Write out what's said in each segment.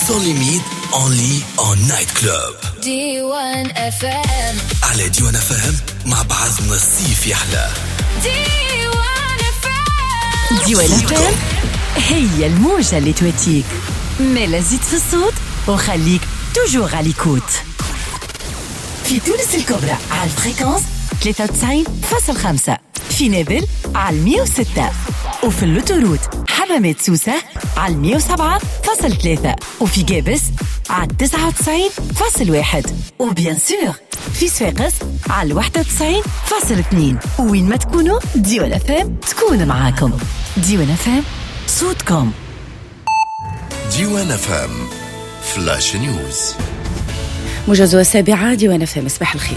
Sans limite, only on night club. D1 FM. على D1 FM مع بعضنا الصيف يحلى. D1 FM. D1 FM هي الموجة اللي توتيك ملا زيد في الصوت وخليك توجور على ليكوت. في تونس الكبرى على الفريكونس 93.5، في نابل على 106، وفي اللوتوروت حمامات سوسة على 107.3، وفي جابس على 99.1، وبيان سور في صفاقس على 91.2. وين ما تكونوا D1 FM تكون معاكم. D1 FM صوتكم. D1 FM فلاش نيوز. موجز 7 D1 FM. صباح الخير.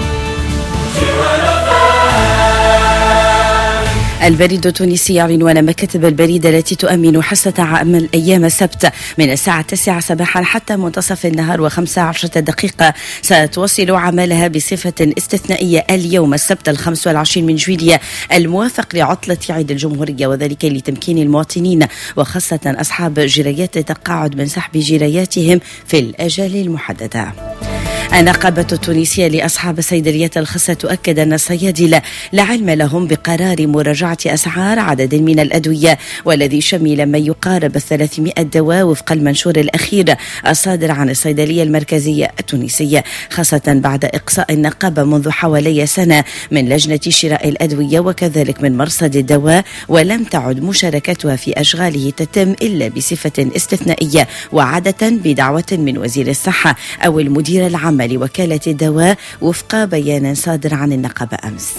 البريد التونسي يعلن أن مكاتب البريد التي تؤمن حصة عمل أيام السبت من الساعة 9 صباحا حتى منتصف النهار و15 دقيقة ستواصل عملها بصفة استثنائية اليوم السبت 25 من جويلية الموافق لعطلة عيد الجمهورية، وذلك لتمكين المواطنين وخاصة أصحاب جريات التقاعد من سحب جرياتهم في الأجال المحددة. النقابة التونسية لأصحاب الصيدليات الخاصة تؤكد أن الصيادلة لا علم لهم بقرار مراجعة أسعار عدد من الأدوية، والذي شمل ما يقارب 300 دواء وفق المنشور الأخير الصادر عن الصيدلية المركزية التونسية، خاصة بعد إقصاء النقابة منذ حوالي سنة من لجنة شراء الأدوية وكذلك من مرصد الدواء، ولم تعد مشاركتها في أشغاله تتم إلا بصفة استثنائية وعادة بدعوة من وزير الصحة أو المدير العام لوكالة الدواء وفق بيان صادر عن النقابة أمس.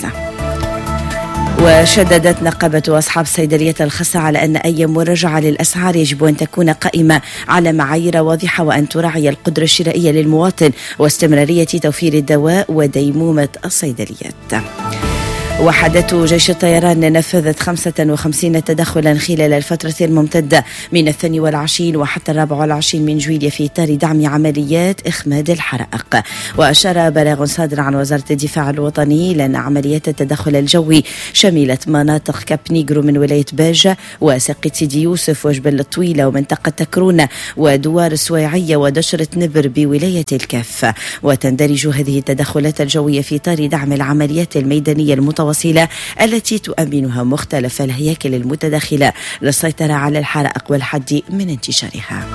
وشددت نقابة أصحاب الصيدليات الخاصة على أن أي مراجعة للأسعار يجب أن تكون قائمة على معايير واضحة، وأن تراعي القدرة الشرائية للمواطن واستمرارية توفير الدواء وديمومة الصيدليات. وحدة جيش الطيران نفذت 55 تدخلا خلال الفترة الممتدة من 22 وحتى 24 من جويلية في إطار دعم عمليات إخماد الحرائق. وأشار بلاغ صادر عن وزارة الدفاع الوطني لأن عمليات التدخل الجوي شملت مناطق كاب نيغرو من ولاية باجة وساقية سيدي يوسف وجبل الطويلة ومنطقة تكرونة ودوار السويعية ودشرة نبر بولاية الكاف. وتندرج هذه التدخلات الجوية في إطار دعم العمليات الميدانية المتواصلة التي تؤمنها مختلف الهياكل المتداخلة للسيطرة على الحرائق والحد من انتشارها.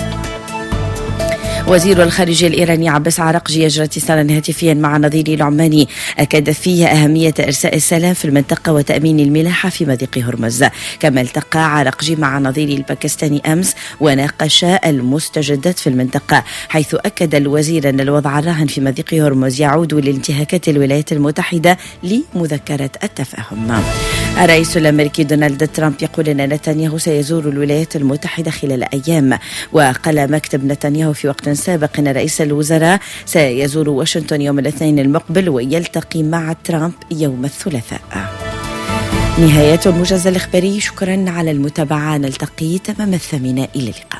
وزير الخارجية الإيراني عباس عراقجي يجري اتصالا هاتفيا مع نظيره العماني أكد فيه أهمية إرساء السلام في المنطقة وتأمين الملاحة في مضيق هرمز. كما التقى عراقجي مع نظيره الباكستاني أمس وناقش المستجدات في المنطقة، حيث أكد الوزير أن الوضع الراهن في مضيق هرمز يعود لانتهاكات الولايات المتحدة لمذكرة التفاهم. الرئيس الأمريكي دونالد ترامب يقول أن نتنياهو سيزور الولايات المتحدة خلال أيام. وقال مكتب نتنياهو في وقت سابق أن رئيس الوزراء سيزور واشنطن يوم الاثنين المقبل ويلتقي مع ترامب يوم الثلاثاء. نهاية الموجز الإخباري. شكرا على المتابعة، نلتقي تمام 8. إلى اللقاء.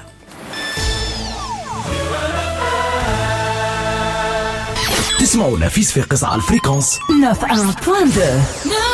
تسمعونا في صفاقس على الفريكونس 9.2.